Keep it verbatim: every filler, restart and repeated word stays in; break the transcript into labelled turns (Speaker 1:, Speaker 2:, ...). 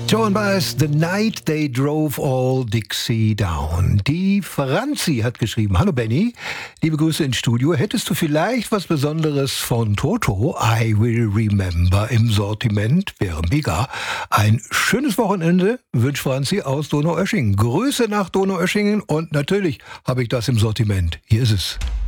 Speaker 1: Joan Baez, The Night They Drove All Dixie Down. Die Franzi hat geschrieben: Hallo Benny, liebe Grüße ins Studio. Hättest du vielleicht was Besonderes von Toto, I Will Remember, im Sortiment? Wäre mega. Ein schönes Wochenende wünscht Franzi aus Donaueschingen. Grüße nach Donaueschingen und natürlich habe ich das im Sortiment. Hier ist es.